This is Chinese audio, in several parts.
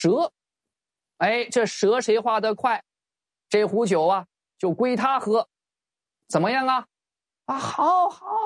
蛇。这蛇谁画得快，这壶酒啊就归他喝，怎么样啊？好，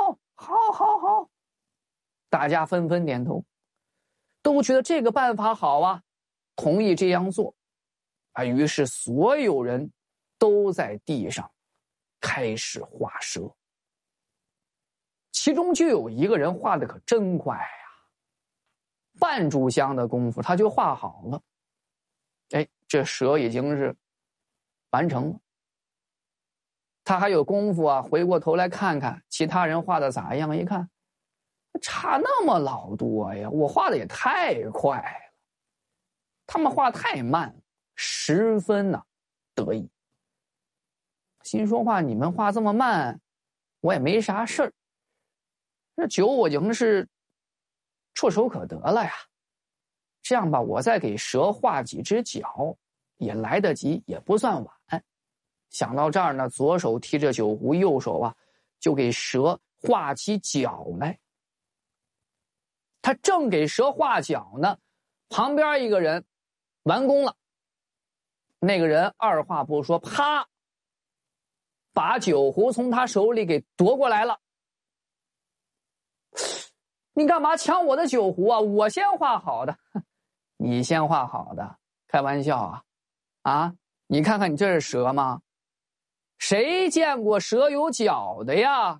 大家纷纷点头，都觉得这个办法好啊，同意这样做。于是所有人都在地上开始画蛇，其中就有一个人画的可真快啊，半炷香的功夫他就画好了。这蛇已经是完成了，他还有功夫啊，回过头来看看其他人画的咋样，一看差那么老多呀，我画的也太快了，他们画太慢，十分得意。心说话，你们画这么慢，我也没啥事儿，这酒我已经是触手可得了呀。这样吧，我再给蛇画几只脚，也来得及，也不算晚。想到这儿呢，左手提着酒壶，右手啊就给蛇画起脚来。他正给蛇画脚呢，旁边一个人完工了。那个人二话不说，啪，把酒壶从他手里给夺过来了。你干嘛抢我的酒壶啊？我先画好的。你先画好的？开玩笑啊！你看看你这是蛇吗？谁见过蛇有脚的呀？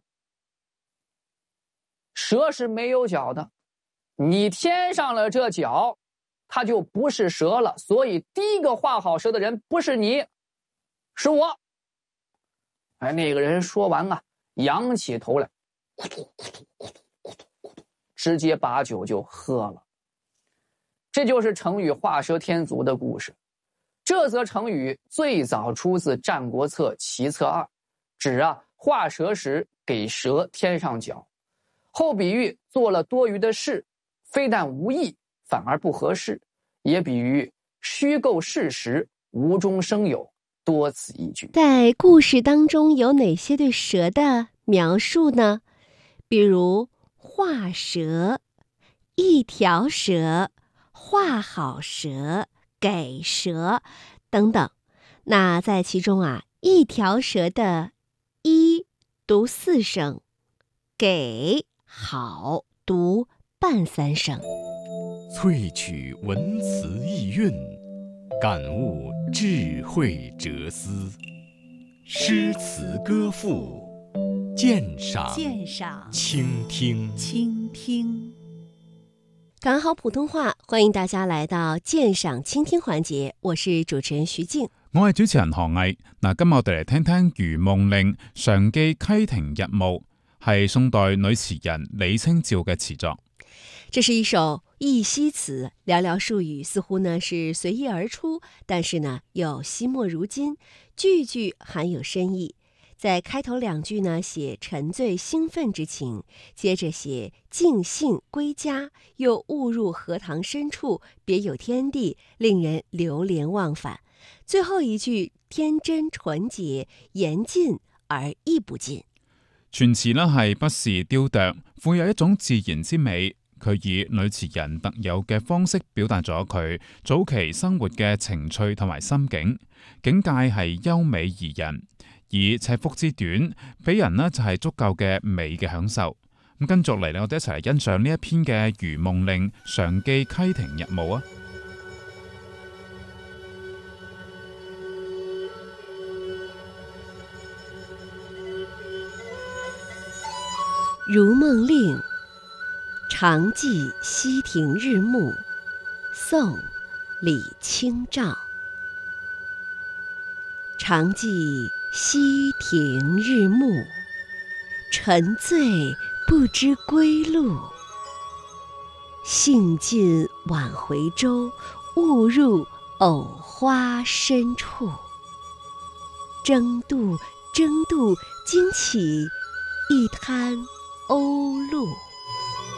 蛇是没有脚的，你添上了这脚，它就不是蛇了。所以第一个画好蛇的人不是你，是我。那个人说完仰起头来，直接把酒就喝了。这就是成语画蛇添足的故事。这则成语最早出自《战国策·齐策2》，指画蛇时给蛇添上脚，后比喻做了多余的事，非但无益，反而不合适，也比喻虚构事实，无中生有，多此一举。 在故事当中有哪些对蛇的描述呢？比如画蛇、一条蛇、画好蛇、给蛇等等。那在其中一条蛇的一读4声，给好读半3声。 萃取文辞意蕴，感悟智慧哲思，诗词歌赋，鉴赏倾听。 赶好普通話，歡迎大家來到鑑賞傾聽環節，我是主持人徐靜， 我係主持人何毅。今日我哋嚟聽聽《如夢令·常記溪亭日暮》，係宋代女詞人李清照嘅詞作。 這是一首意稀詞，寥寥數語，似乎呢是隨意而出，但是呢又惜墨如金，句句含有深意。在開頭2句呢寫沉醉興奮之情，接着寫盡興歸家，又誤入荷塘深處，別有天地，令人流連忘返。最後一句天真純潔，言盡而意不盡。 全詞呢係不時雕琢，富有一種自然之美。佢以女詞人特有嘅方式表達咗佢早期生活嘅情趣同埋心境，境界係優美怡人，以尺幅之短，俾人呢就係足夠嘅美嘅享受。咁跟住嚟呢，我哋一齊嚟欣賞呢一篇嘅《如夢令·常記溪亭日暮》啊！ 如夢令·常記溪亭日暮，宋·李清照。常記溪亭日暮，沉醉不知歸路。興盡晚回舟，誤入藕花深處。爭渡驚起一灘鷗鷺。